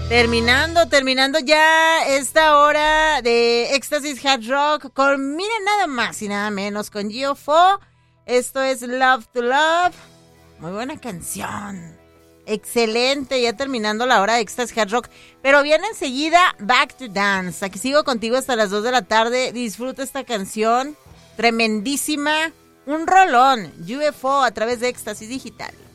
Terminando ya esta hora de Éxtasis Hard Rock con, miren, nada más y nada menos, con Gio4. Esto es Love to Love. Muy buena canción. Excelente, ya terminando la hora de Éxtasis Hard Rock. Pero viene enseguida Back to Dance. Aquí sigo contigo hasta las 2 de la tarde. Disfruta esta canción. Tremendísima. Un rolón. UFO a través de Éxtasis Digital.